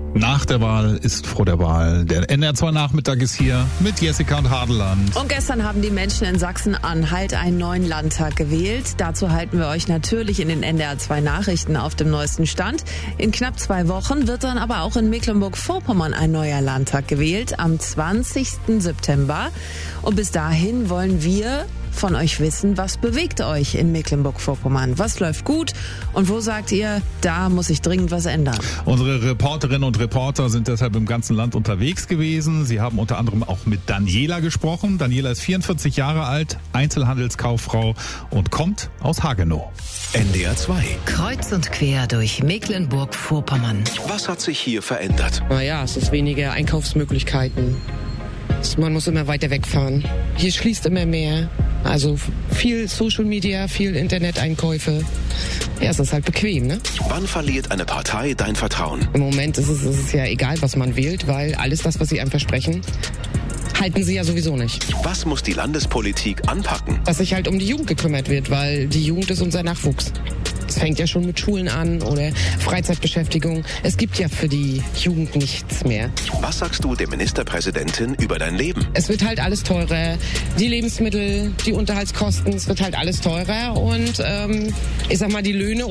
Nach der Wahl ist vor der Wahl. Der NDR2 Nachmittag ist hier mit Jessica und Hadeland. Und gestern haben die Menschen in Sachsen-Anhalt einen neuen Landtag gewählt. Dazu halten wir euch natürlich in den NDR2 Nachrichten auf dem neuesten Stand. In knapp 2 Wochen wird dann aber auch in Mecklenburg-Vorpommern ein neuer Landtag gewählt, am 20. September. Und bis dahin wollen wir von euch wissen, was bewegt euch in Mecklenburg-Vorpommern? Was läuft gut und wo sagt ihr, da muss sich dringend was ändern? Unsere Reporterinnen und Reporter sind deshalb im ganzen Land unterwegs gewesen. Sie haben unter anderem auch mit Daniela gesprochen. Daniela ist 44 Jahre alt, Einzelhandelskauffrau und kommt aus Hagenow. NDR2. Kreuz und quer durch Mecklenburg-Vorpommern. Was hat sich hier verändert? Naja, es ist weniger Einkaufsmöglichkeiten. Man muss immer weiter wegfahren. Hier schließt immer mehr. Also viel Social Media, viel Interneteinkäufe. Ja, es ist halt bequem, ne? Wann verliert eine Partei dein Vertrauen? Im Moment ist es ja egal, was man wählt, weil alles das, was sie einem versprechen, halten sie ja sowieso nicht. Was muss die Landespolitik anpacken? Dass sich halt um die Jugend gekümmert wird, weil die Jugend ist unser Nachwuchs. Es fängt ja schon mit Schulen an oder Freizeitbeschäftigung. Es gibt ja für die Jugend nichts mehr. Was sagst du der Ministerpräsidentin über dein Leben? Es wird halt alles teurer. Die Lebensmittel, die Unterhaltskosten, es wird halt alles teurer. Und ich sag mal, die Löhne